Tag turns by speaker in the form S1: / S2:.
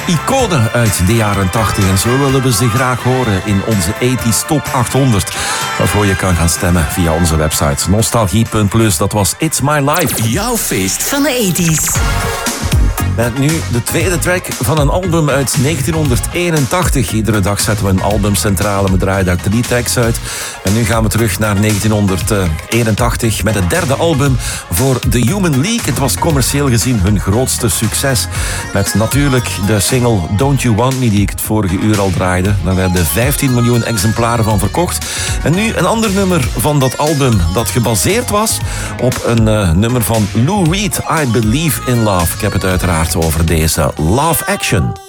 S1: iconen uit de jaren 80. En zo willen we ze graag horen in onze 80s Top 800. Waarvoor je kan gaan stemmen via onze website nostalgie.plus. Dat was It's My Life.
S2: Jouw feest
S3: van de 80s.
S1: Met nu de tweede track van een album uit 1981. Iedere dag zetten we een album centraal en we draaien daar 3 tracks uit. En nu gaan we terug naar 1981 met het derde album voor The Human League. Het was commercieel gezien hun grootste succes. Met natuurlijk de single Don't You Want Me, die ik het vorige uur al draaide. Daar werden 15 miljoen exemplaren van verkocht. En nu een ander nummer van dat album dat gebaseerd was op een nummer van Lou Reed, I Believe in Love. Ik heb het uiteraard over deze Love Action.